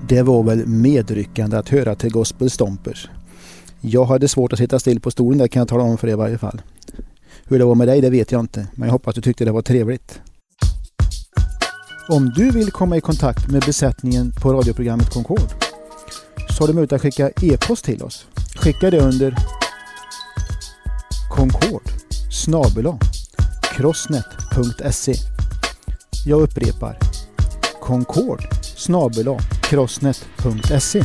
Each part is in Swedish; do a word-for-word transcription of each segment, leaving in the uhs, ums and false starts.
Det var väl medryckande att höra till Gospel Stompers. Jag hade svårt att sitta still på stolen, där kan jag tala om för er i varje fall. Hur det var med dig, det vet jag inte, men jag hoppas du tyckte det var trevligt. Om du vill komma i kontakt med besättningen på radioprogrammet Concord så har du möjlighet att skicka e-post till oss. Skicka det under Concord snabel-a crossnet punkt se. Jag upprepar Concord snabel-a crossnet punkt se.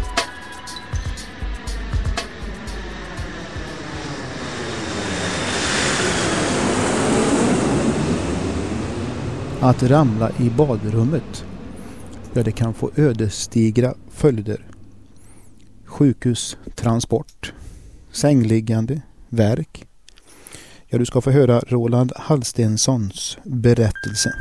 Att ramla i badrummet, ja, det kan få ödesdigra följder. Sjukhustransport, sängliggande, värk. Ja, du ska få höra Roland Hallstenssons berättelse.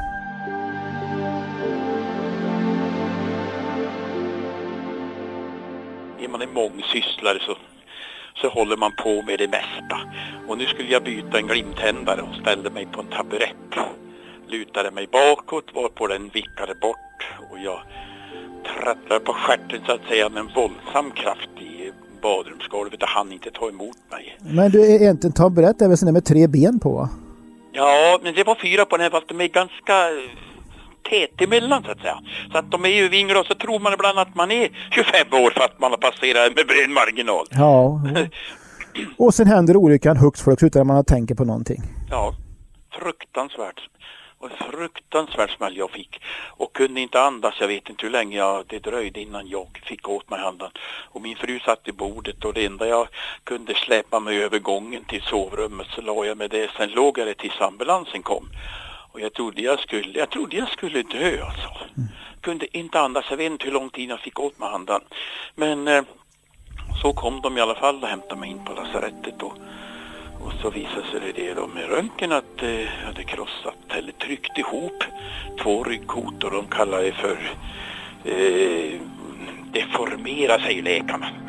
Är man en mångsysslare så, så håller man på med det mesta. Och nu skulle jag byta en glimtändare och ställde mig på en taburett. Lutade mig bakåt, var på den vickade bort och jag tröttade på stjärten så att säga med en våldsam kraft i badrumsgolvet och han inte ta emot mig. Men du är inte en taburett, det är väl sån med tre ben på, va? Ja, men det var fyra på den här fast de är ganska tät emellan så att säga. Så att de är ju vinglar och så tror man ibland att man är tjugofem år för att man har passerat med bred marginal. Ja. Och sen händer olyckan högst flux utan att man har tänkt på någonting. Ja, fruktansvärt. Och en fruktansvärd smäll jag fick. Och kunde inte andas, jag vet inte hur länge jag, det dröjde innan jag fick åt mig handen. Och min fru satt i bordet och det enda jag kunde släppa mig över gången till sovrummet så la jag med det. Sen låg jag det tills ambulansen kom. Och jag trodde jag skulle, jag trodde jag skulle dö alltså. Mm. Kunde inte andas, jag vet inte hur lång tid jag fick åt mig handen. Men eh, så kom de i alla fall och hämtade mig in på lasarettet och Och så visade sig det då med röntgen att det eh, hade krossat eller tryckt ihop två ryggkotor. De kallar det för eh, deformera, säger läkarna.